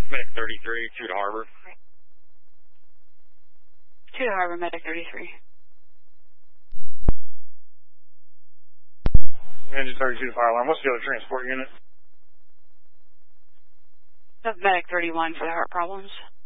Medic 33, 2 to Harbor. 2 to Harbor, Medic 33. Engine 32 fire alarm. What's the other transport unit? Medic 31 for the heart problems.